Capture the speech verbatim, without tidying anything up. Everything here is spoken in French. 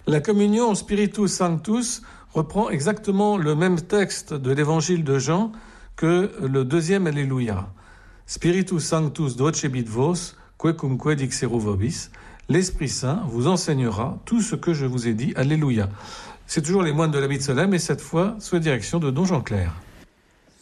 La communion Spiritus Sanctus reprend exactement le même texte de l'évangile de Jean que le deuxième Alléluia. Spiritus Sanctus docebit vos, quecumque dixero vobis. L'Esprit Saint vous enseignera tout ce que je vous ai dit. Alléluia. C'est toujours les moines de la Solem, et cette fois sous la direction de Don Jean Clair.